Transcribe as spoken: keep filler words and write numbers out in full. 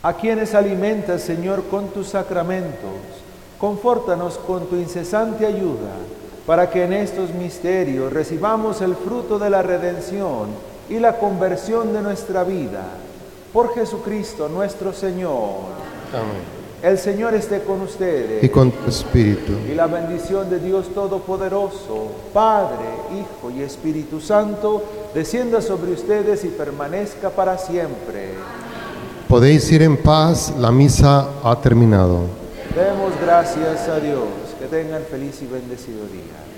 a quienes alimentas, Señor, con tus sacramentos, confórtanos con tu incesante ayuda, para que en estos misterios recibamos el fruto de la redención y la conversión de nuestra vida. Por Jesucristo nuestro Señor. Amén. El Señor esté con ustedes. Y con tu espíritu. Y la bendición de Dios Todopoderoso, Padre, Hijo y Espíritu Santo, descienda sobre ustedes y permanezca para siempre. Podéis ir en paz, la misa ha terminado. Demos gracias a Dios. Que tengan feliz y bendecido día.